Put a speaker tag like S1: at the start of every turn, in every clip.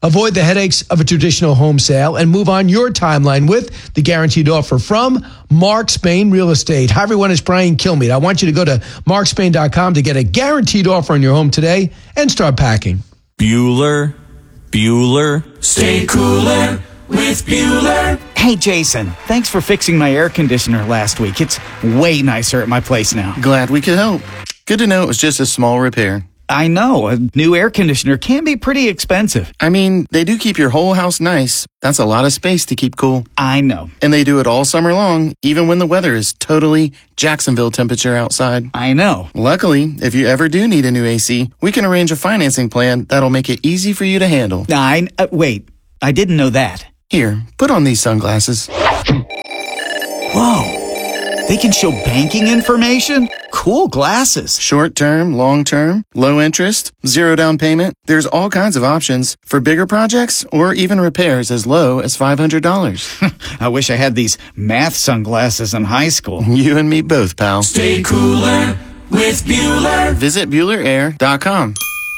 S1: Avoid the headaches of a traditional home sale and move on your timeline with the guaranteed offer from Mark Spain Real Estate. Hi, everyone. It's Brian Kilmeade. I want you to go to markspain.com to get a guaranteed offer on your home today and start packing.
S2: Bueller, stay cooler with Bueller.
S3: Hey, Jason, thanks for fixing my air conditioner last week. It's way nicer at my place now.
S4: Glad we could help. Good to know it was just a small repair.
S3: I know, a new air conditioner can be pretty expensive.
S4: I mean, they do keep your whole house nice. That's a lot of space to keep cool.
S3: I know.
S4: And they do it all summer long, even when the weather is totally Jacksonville temperature outside.
S3: I know.
S4: Luckily, if you ever do need a new AC, we can arrange a financing plan that'll make it easy for you to handle.
S3: Wait, I didn't know that.
S4: Here, put on these sunglasses.
S3: Whoa. They can show banking information? Cool glasses.
S4: Short term, long term, low interest, zero down payment. There's all kinds of options for bigger projects or even repairs as low as $500.
S3: I wish I had these math sunglasses in high school.
S4: You and me both, pal.
S2: Stay cooler with Bueller.
S4: Visit BuellerAir.com.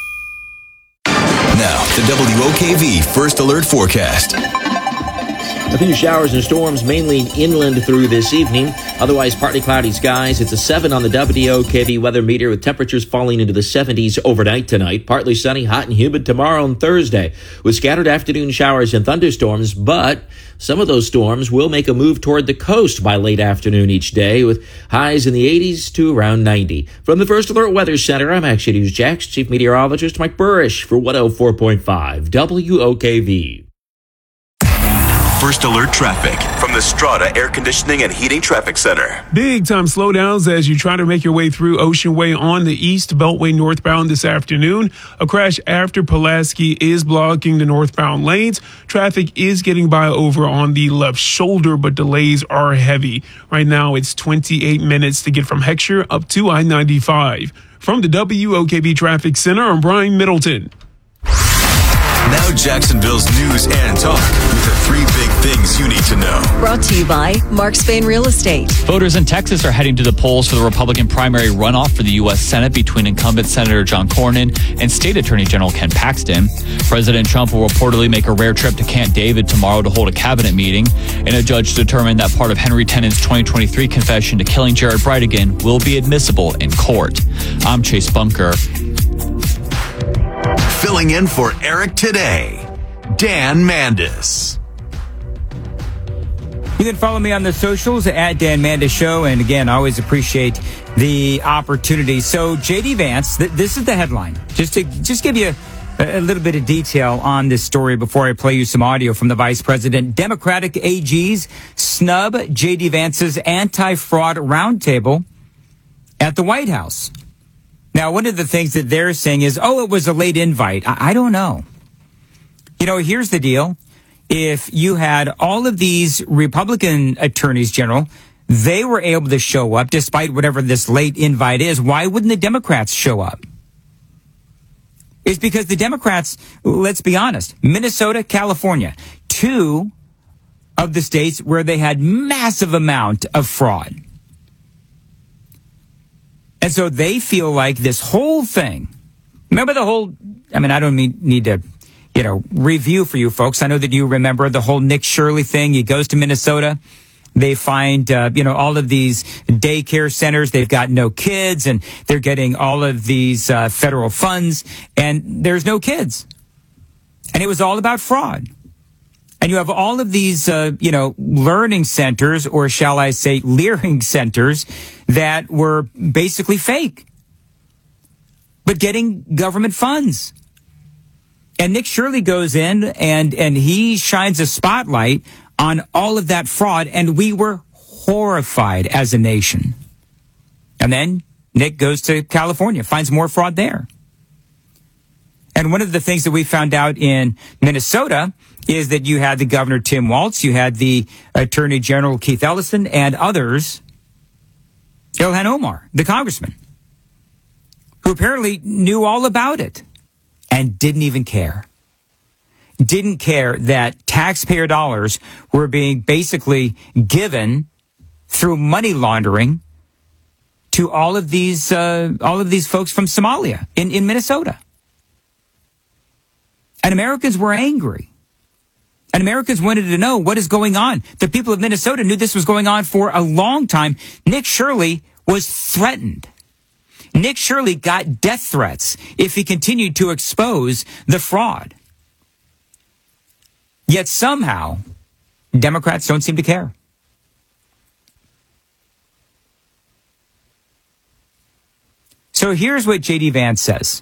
S5: Now, the WOKV First Alert Forecast.
S6: A few showers and storms mainly inland through this evening. Otherwise, partly cloudy skies. It's a 7 on the WOKV weather meter with temperatures falling into the 70s overnight tonight. Partly sunny, hot and humid tomorrow and Thursday with scattered afternoon showers and thunderstorms. But some of those storms will make a move toward the coast by late afternoon each day with highs in the 80s to around 90. From the First Alert Weather Center, I'm Action News Jax Chief Meteorologist Mike Burrish for 104.5 WOKV.
S5: First Alert Traffic from the Strata Air Conditioning and Heating Traffic Center.
S7: Big time slowdowns as you try to make your way through Ocean Way on the East Beltway northbound this afternoon. A crash after Pulaski is blocking the northbound lanes. Traffic is getting by over on the left shoulder, but delays are heavy. Right now, it's 28 minutes to get from Heckscher up to I-95. From the WOKV Traffic Center, I'm Brian Middleton.
S5: Now Jacksonville's news and talk with the 3 big things you need to know.
S8: Brought to you by Mark Spain Real Estate.
S9: Voters in Texas are heading to the polls for the Republican primary runoff for the U.S. Senate between incumbent Senator John Cornyn and State Attorney General Ken Paxton. President Trump will reportedly make a rare trip to Camp David tomorrow to hold a cabinet meeting, and a judge determined that part of Henry Tennant's 2023 confession to killing Jared Bridegan will be admissible in court. I'm Chase Bunker.
S5: Filling in for Eric today, Dan Mandis.
S10: You can follow me on the socials at Dan Mandis Show. And again, I always appreciate the opportunity. So J.D. Vance, this is the headline. Just to give you a little bit of detail on this story before I play you some audio from the vice president. Democratic AGs snub J.D. Vance's anti-fraud roundtable at the White House. Now, one of the things that they're saying is, it was a late invite. I don't know. You know, here's the deal. If you had all of these Republican attorneys general, they were able to show up despite whatever this late invite is. Why wouldn't the Democrats show up? It's because the Democrats, let's be honest, Minnesota, California, 2 of the states where they had massive amount of fraud. And so they feel like this whole thing, remember the whole, I don't need to, review for you folks. I know that you remember the whole Nick Shirley thing. He goes to Minnesota. They find, all of these daycare centers. They've got no kids and they're getting all of these federal funds and there's no kids. And it was all about fraud. And you have all of these, learning centers, or shall I say, leering centers that were basically fake, but getting government funds. And Nick Shirley goes in and he shines a spotlight on all of that fraud. And we were horrified as a nation. And then Nick goes to California, finds more fraud there. And one of the things that we found out in Minnesota is that you had the Governor Tim Walz, you had the Attorney General Keith Ellison, and others, Ilhan Omar, the congressman, who apparently knew all about it and didn't even care. Didn't care that taxpayer dollars were being basically given through money laundering to all of these folks from Somalia in Minnesota. And Americans were angry. And Americans wanted to know what is going on. The people of Minnesota knew this was going on for a long time. Nick Shirley was threatened. Nick Shirley got death threats if he continued to expose the fraud. Yet somehow, Democrats don't seem to care. So here's what J.D. Vance says.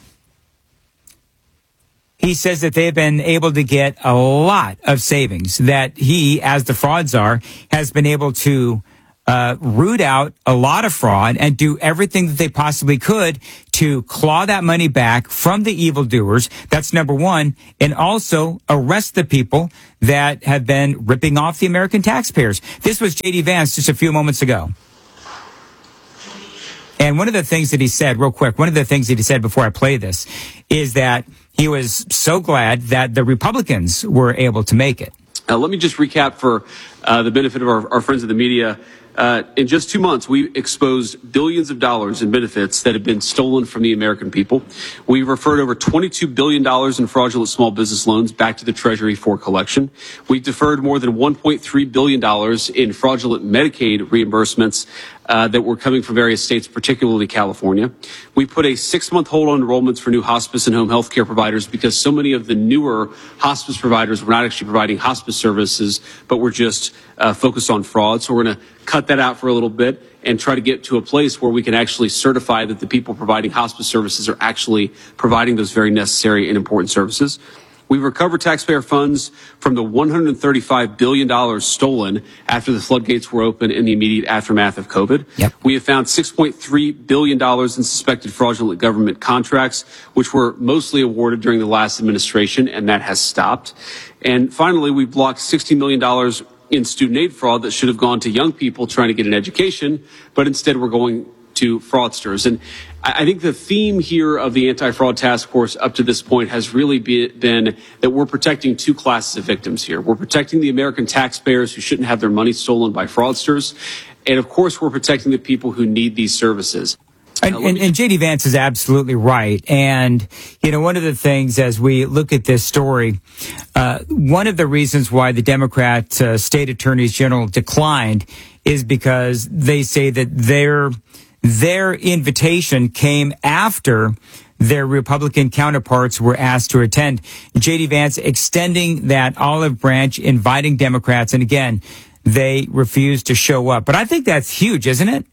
S10: He says that they have been able to get a lot of savings, that he, as the fraud czar, has been able to root out a lot of fraud and do everything that they possibly could to claw that money back from the evildoers. That's number one. And also arrest the people that have been ripping off the American taxpayers. This was J.D. Vance just a few moments ago. And one of the things that he said, real quick, one of the things that he said before I play this is that he was so glad that the Republicans were able to make it.
S11: Let me just recap for the benefit of our friends in the media. In just 2 months, we exposed billions of dollars in benefits that have been stolen from the American people. We've referred over $22 billion in fraudulent small business loans back to the Treasury for collection. We've deferred more than $1.3 billion in fraudulent Medicaid reimbursements that were coming from various states, particularly California. We put a 6-month hold on enrollments for new hospice and home health care providers because so many of the newer hospice providers were not actually providing hospice services, but were just focused on fraud. So we're going to cut that out for a little bit and try to get to a place where we can actually certify that the people providing hospice services are actually providing those very necessary and important services. We've recovered taxpayer funds from the $135 billion stolen after the floodgates were open in the immediate aftermath of COVID.
S10: Yep.
S11: We have found $6.3 billion in suspected fraudulent government contracts, which were mostly awarded during the last administration, and that has stopped. And finally, we blocked $60 million in student aid fraud that should have gone to young people trying to get an education, but instead we're going to fraudsters. And I think the theme here of the anti-fraud task force up to this point has really been that we're protecting two classes of victims here. We're protecting the American taxpayers who shouldn't have their money stolen by fraudsters. And of course, we're protecting the people who need these services.
S10: And J.D. Vance is absolutely right. And, you know, one of the things as we look at this story, one of the reasons why the Democrat state attorneys general declined is because they say that their invitation came after their Republican counterparts were asked to attend. J.D. Vance extending that olive branch, inviting Democrats, and again, they refused to show up. But I think that's huge, isn't it?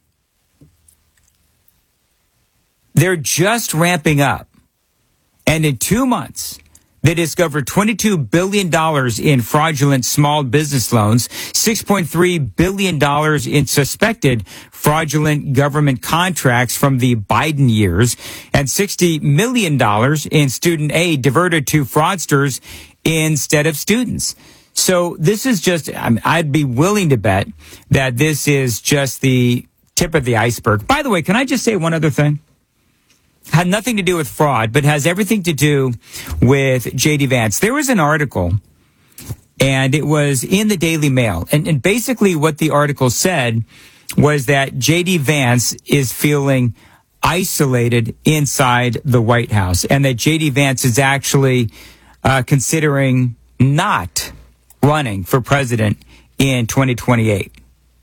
S10: They're just ramping up. And in 2 months, they discovered $22 billion in fraudulent small business loans, $6.3 billion in suspected fraudulent government contracts from the Biden years, and $60 million in student aid diverted to fraudsters instead of students. So this is just, I'd be willing to bet that this is just the tip of the iceberg. By the way, can I just say one other thing? Had nothing to do with fraud, but has everything to do with J.D. Vance. There was an article, and it was in the Daily Mail. And basically what the article said was that J.D. Vance is feeling isolated inside the White House, and that J.D. Vance is actually considering not running for president in 2028.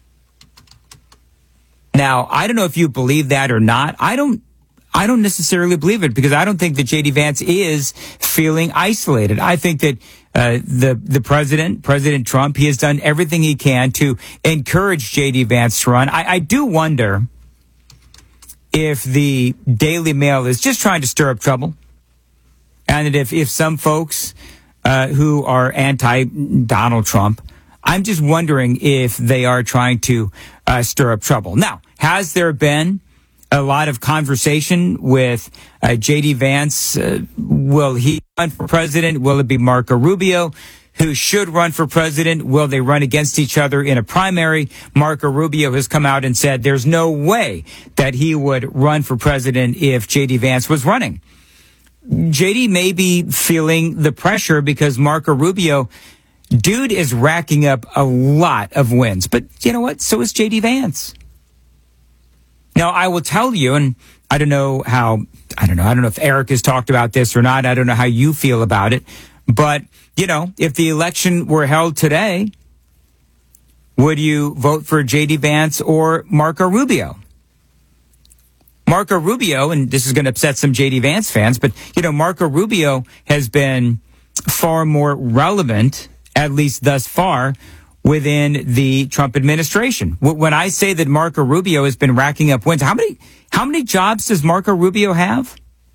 S10: Now, I don't know if you believe that or not. I don't necessarily believe it because I don't think that J.D. Vance is feeling isolated. I think that the President Trump, he has done everything he can to encourage J.D. Vance to run. I do wonder if the Daily Mail is just trying to stir up trouble, and that if some folks who are anti-Donald Trump, I'm just wondering if they are trying to stir up trouble. Now, has there been a lot of conversation with J.D. Vance? Will he run for president? Will it be Marco Rubio who should run for president? Will they run against each other in a primary? Marco Rubio has come out and said there's no way that he would run for president if J.D. Vance was running. J.D. may be feeling the pressure because Marco Rubio, dude, is racking up a lot of wins. But you know what? So is J.D. Vance. Now, I will tell you, and I don't know if Eric has talked about this or not. I don't know how you feel about it. But, if the election were held today, would you vote for J.D. Vance or Marco Rubio? Marco Rubio, and this is going to upset some J.D. Vance fans, but, Marco Rubio has been far more relevant, at least thus far, within the Trump administration. When I say that Marco Rubio has been racking up wins, how many jobs does Marco Rubio have?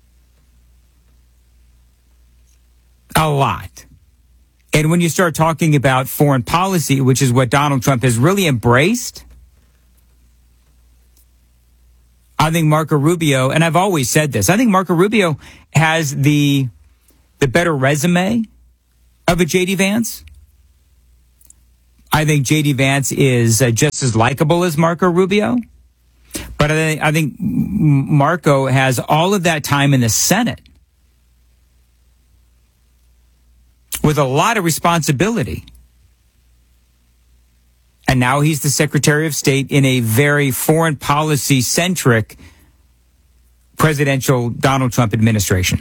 S10: A lot. And when you start talking about foreign policy, which is what Donald Trump has really embraced, I think Marco Rubio, and I've always said this, I think Marco Rubio has the better resume of a J.D. Vance. I think J.D. Vance is just as likable as Marco Rubio. But I think Marco has all of that time in the Senate with a lot of responsibility. And now he's the Secretary of State in a very foreign policy-centric presidential Donald Trump administration.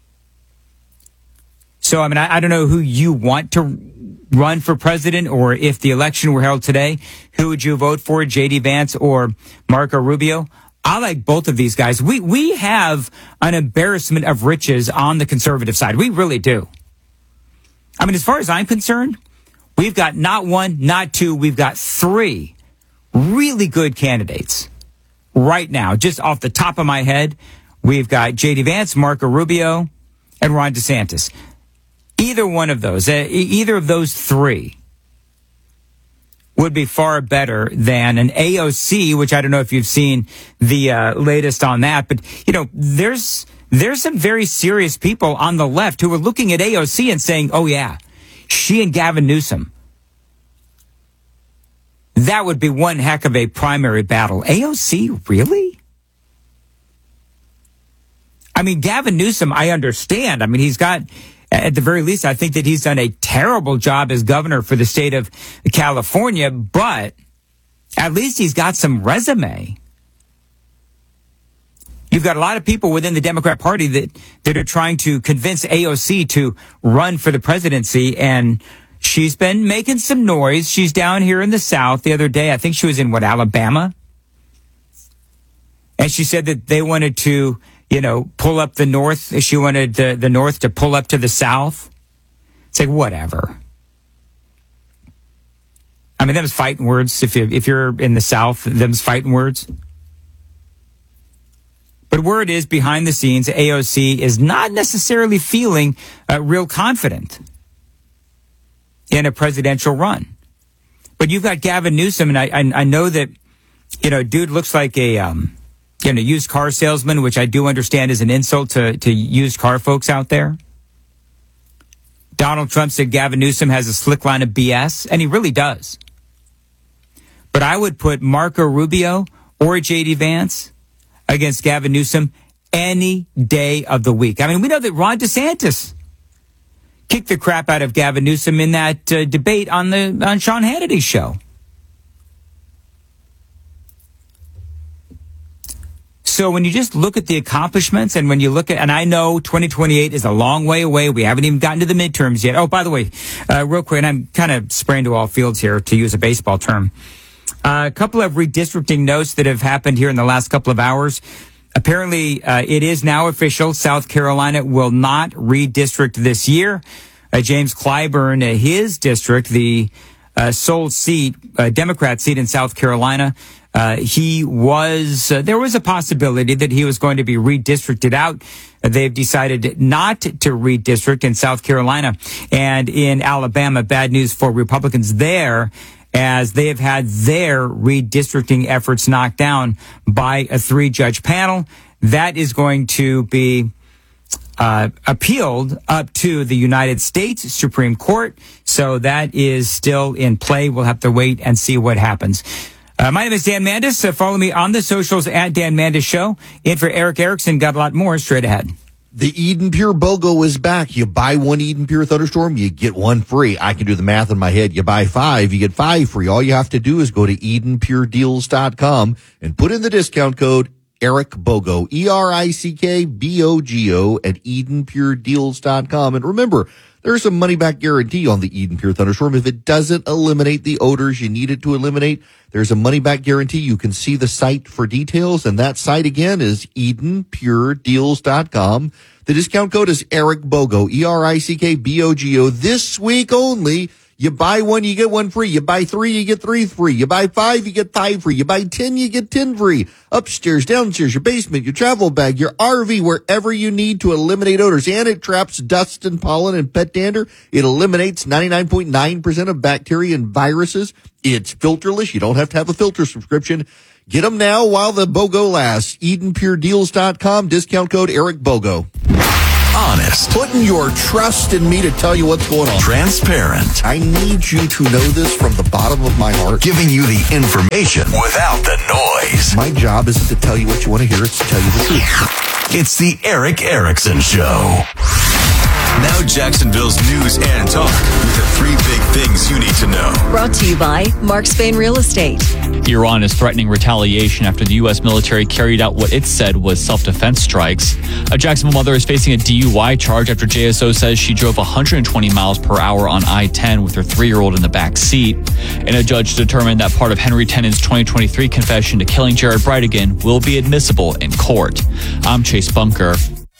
S10: So, I don't know who you want to run for president, or if the election were held today, who would you vote for, J.D. Vance or Marco Rubio? I like both of these guys. We have an embarrassment of riches on the conservative side. We really do. As far as I'm concerned, we've got not one, not two, we've got three really good candidates right now. Just off the top of my head, we've got J.D. Vance, Marco Rubio, and Ron DeSantis. Either one of those, either of those three would be far better than an AOC, which I don't know if you've seen the latest on that, but, there's some very serious people on the left who are looking at AOC and saying, oh, yeah, she and Gavin Newsom. That would be one heck of a primary battle. AOC, really? Gavin Newsom, I understand. He's got, at the very least, I think that he's done a terrible job as governor for the state of California, but at least he's got some resume. You've got a lot of people within the Democrat Party that are trying to convince AOC to run for the presidency, and she's been making some noise. She's down here in the South the other day. I think she was in, Alabama? And she said that they wanted to, pull up the North. She wanted the North to pull up to the South. It's like, whatever. Them's fighting words. If you're in the South, them's fighting words. But word is, behind the scenes, AOC is not necessarily feeling real confident in a presidential run. But you've got Gavin Newsom, and I know that, dude looks like a used car salesman, which I do understand is an insult to used car folks out there. Donald Trump said Gavin Newsom has a slick line of BS, and he really does. But I would put Marco Rubio or J.D. Vance against Gavin Newsom any day of the week. We know that Ron DeSantis kicked the crap out of Gavin Newsom in that debate on Sean Hannity's show. So when you just look at the accomplishments, and when you look at, and I know 2028 is a long way away. We haven't even gotten to the midterms yet. Oh, by the way, real quick, and I'm kind of spraying to all fields here, to use a baseball term. A couple of redistricting notes that have happened here in the last couple of hours. Apparently, it is now official. South Carolina will not redistrict this year. James Clyburn, his district, the sole seat, Democrat seat in South Carolina, there was a possibility that he was going to be redistricted out. They've decided not to redistrict in South Carolina. And in Alabama, bad news for Republicans there, as they have had their redistricting efforts knocked down by a 3-judge panel. That is going to be appealed up to the United States Supreme Court. So that is still in play. We'll have to wait and see what happens. My name is Dan Mandis. Follow me on the socials at Dan Mandis Show. In for Eric Erickson. Got a lot more straight ahead.
S12: The Eden Pure BOGO is back. You buy one Eden Pure Thunderstorm, you get one free. I can do the math in my head. You buy 5, you get 5 free. All you have to do is go to EdenPureDeals.com and put in the discount code ERICBOGO, ERICKBOGO at EdenPureDeals.com. And remember, there's a money-back guarantee on the Eden Pure Thunderstorm. If it doesn't eliminate the odors you need it to eliminate, there's a money-back guarantee. You can see the site for details, and that site again is EdenPureDeals.com. The discount code is Eric Bogo, ERICKBOGO. This week only, you buy one, you get one free. You buy 3, you get 3 free. You buy 5, you get 5 free. You buy 10, you get 10 free. Upstairs, downstairs, your basement, your travel bag, your RV, wherever you need to eliminate odors. And it traps dust and pollen and pet dander. It eliminates 99.9% of bacteria and viruses. It's filterless. You don't have to have a filter subscription. Get them now while the BOGO lasts. EdenPureDeals.com, discount code Eric Bogo.
S5: Honest.
S12: Putting your trust in me to tell you what's going on.
S5: Transparent.
S12: I need you to know this from the bottom of my heart.
S5: Giving you the information without the noise.
S12: My job isn't to tell you what you want to hear, it's to tell you the truth.
S5: It's the Eric Erickson Show. Now Jacksonville's news and talk with the 3 big things you need to know.
S8: Brought to you by Mark Spain Real Estate.
S9: Iran is threatening retaliation after the U.S. military carried out what it said was self-defense strikes. A Jacksonville mother is facing a DUI charge after JSO says she drove 120 miles per hour on I-10 with her 3-year-old in the back seat. And a judge determined that part of Henry Tennant's 2023 confession to killing Jared Brightigan will be admissible in court. I'm Chase Bunker.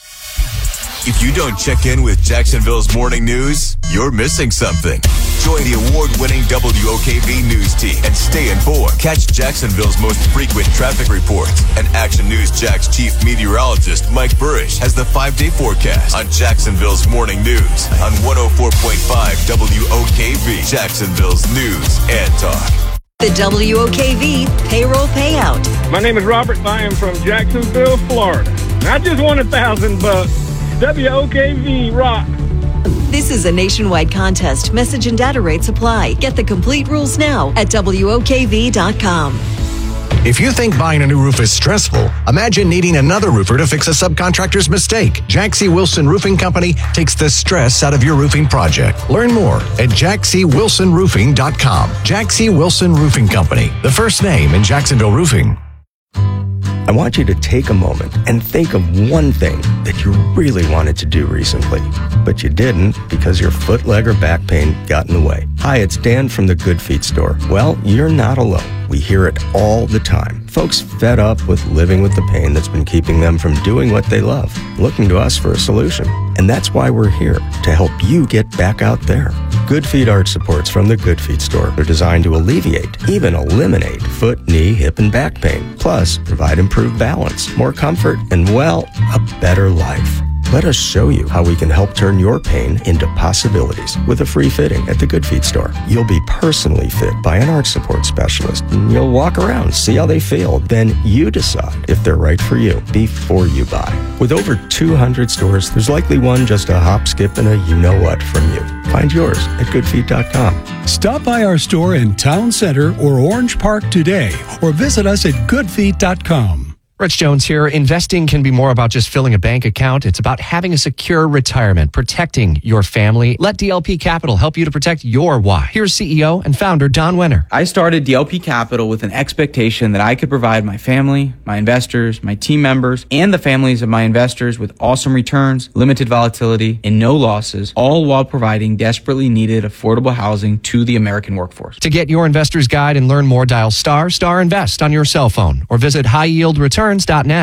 S5: If you don't check in with Jacksonville's morning news, you're missing something. Join the award-winning WOKV news team and stay informed. Catch Jacksonville's most frequent traffic reports. And Action News Jack's chief meteorologist, Mike Burrish, has the 5-day forecast on Jacksonville's morning news on 104.5 WOKV, Jacksonville's news and talk.
S8: The WOKV payroll payout.
S13: My name is Robert. I am from Jacksonville, Florida. I just won $1,000. WOKV rock.
S8: This is a nationwide contest. Message and data rates apply. Get the complete rules now at WOKV.com.
S14: If you think buying a new roof is stressful, imagine needing another roofer to fix a subcontractor's mistake. Jack C. Wilson Roofing Company takes the stress out of your roofing project. Learn more at JackCWilsonRoofing.com. Jack C. Wilson Roofing Company, the first name in Jacksonville roofing.
S15: I want you to take a moment and think of one thing that you really wanted to do recently, but you didn't because your foot, leg, or back pain got in the way. Hi, it's Dan from the Good Feet store. Well, you're not alone. We hear it all the time. Folks fed up with living with the pain that's been keeping them from doing what they love, looking to us for a solution. And that's why we're here, to help you get back out there. Good Feet arch supports from the Good Feet store are designed to alleviate, even eliminate, foot, knee, hip, and back pain. Plus, provide improved balance, more comfort, and, well, a better life. Let us show you how we can help turn your pain into possibilities with a free fitting at the Good Feet store. You'll be personally fit by an arch support specialist, and you'll walk around, see how they feel. Then you decide if they're right for you before you buy. With over 200 stores, there's likely one just a hop, skip, and a you-know-what from you. Find yours at goodfeet.com.
S16: Stop by our store in Town Center or Orange Park today, or visit us at goodfeet.com.
S17: Rich Jones here. Investing can be more about just filling a bank account. It's about having a secure retirement, protecting your family. Let DLP Capital help you to protect your why. Here's CEO and founder Don Wenner.
S18: I started DLP Capital with an expectation that I could provide my family, my investors, my team members, and the families of my investors with awesome returns, limited volatility, and no losses, all while providing desperately needed affordable housing to the American workforce.
S17: To get your investor's guide and learn more, dial ** invest on your cell phone or visit highyieldreturns.net.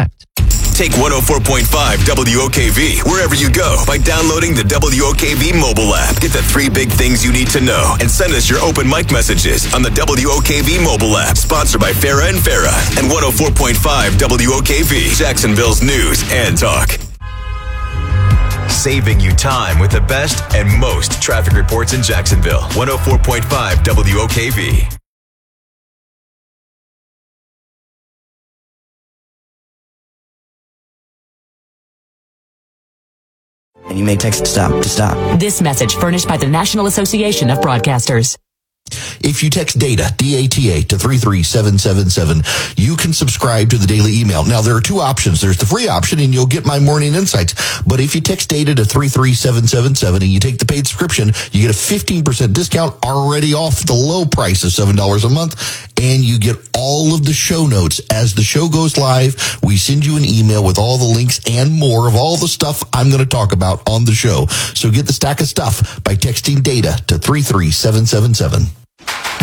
S5: Take 104.5 WOKV wherever you go by downloading the WOKV mobile app. Get the 3 big things you need to know and send us your open mic messages on the WOKV mobile app. Sponsored by Farah and Farah and 104.5 WOKV, Jacksonville's news and talk. Saving you time with the best and most traffic reports in Jacksonville. 104.5 WOKV.
S19: And you may text STOP to stop.
S20: This message furnished by the National Association of Broadcasters.
S12: If you text DATA, D-A-T-A, to 33777, you can subscribe to the daily email. Now, there are two options. There's the free option, and you'll get my morning insights. But if you text DATA to 33777 and you take the paid subscription, you get a 15% discount already off the low price of $7 a month, and you get all of the show notes. As the show goes live, we send you an email with all the links and more of all the stuff I'm going to talk about on the show. So get the stack of stuff by texting DATA to 33777.